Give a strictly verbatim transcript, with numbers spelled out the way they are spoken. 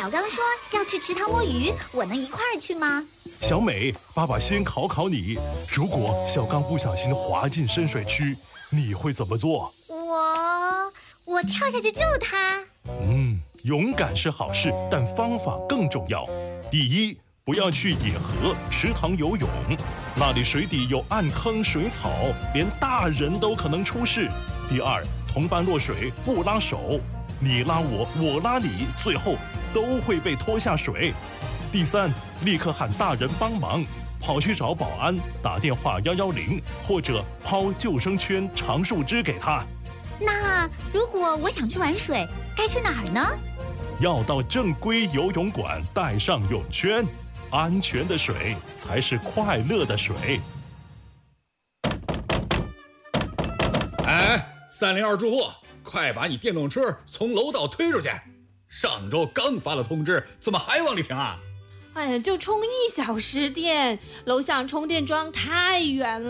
小刚说要去池塘摸鱼，我能一块儿去吗？ 小美，爸爸先考考你，如果小刚不小心滑进深水区，你会怎么做？ 我我跳下去救他。 嗯，勇敢是好事，但方法更重要。第一，不要去野河、池塘游泳，那里水底有暗坑、水草，连大人都可能出事。第二，同伴落水不拉手，你拉我，我拉你，最后都会被拖下水。第三，立刻喊大人帮忙，跑去找保安，打电话一一零，或者抛救生圈、长树枝给他。 那如果我想去玩水，该去哪儿呢？ 要到正规游泳馆，带上泳圈。安全的水才是快乐的水。 哎，三零二住户，快把你电动车从楼道推出去！上周刚发了通知，怎么还往里停啊？ 哎呀，就充一小时电，楼下充电桩太远了。